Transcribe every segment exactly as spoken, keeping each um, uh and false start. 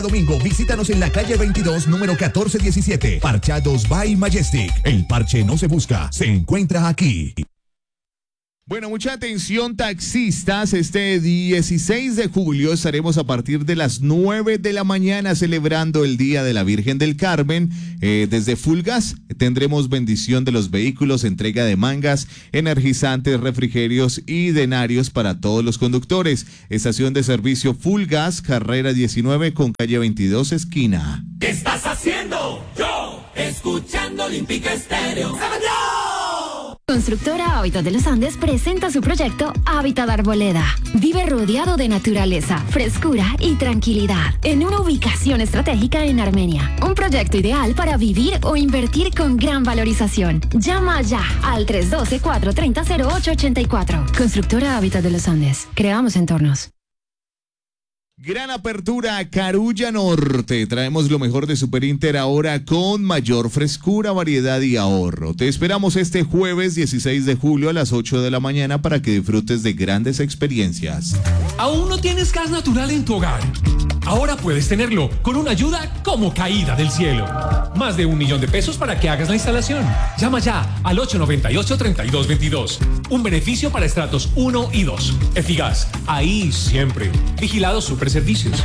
Domingo, visítanos en la calle veintidós, número catorce diecisiete. Parchados by Majestic. El parche no se busca, se encuentra aquí. Bueno, mucha atención taxistas, este dieciséis de julio estaremos a partir de las nueve de la mañana celebrando el Día de la Virgen del Carmen. Eh, desde Fulgas tendremos bendición de los vehículos, entrega de mangas, energizantes, refrigerios y denarios para todos los conductores. Estación de servicio Fulgas, carrera diecinueve con calle veintidós, esquina. ¿Qué estás haciendo? Yo, escuchando Olímpica Estéreo. ¡Yo! Constructora Hábitat de los Andes presenta su proyecto Hábitat Arboleda. Vive rodeado de naturaleza, frescura y tranquilidad en una ubicación estratégica en Armenia. Un proyecto ideal para vivir o invertir con gran valorización. Llama ya al tres uno dos, cuatro tres cero, cero ocho ocho cuatro. Constructora Hábitat de los Andes. Creamos entornos. Gran apertura Carulla Norte. Traemos lo mejor de Super Inter ahora con mayor frescura, variedad y ahorro. Te esperamos este jueves dieciséis de julio a las ocho de la mañana para que disfrutes de grandes experiencias. ¿Aún no tienes gas natural en tu hogar? Ahora puedes tenerlo con una ayuda como caída del cielo. Más de un millón de pesos para que hagas la instalación. Llama ya al ocho nueve ocho, tres dos dos dos. Un beneficio para estratos uno y dos. Efigas, ahí siempre. Vigilado Super Servicios.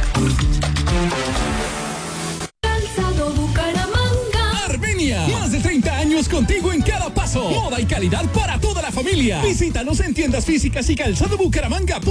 Calzado Bucaramanga. Armenia. Más de treinta años contigo en cada paso. Moda y calidad para toda la familia. Visítanos en tiendas físicas y calzado Bucaramanga.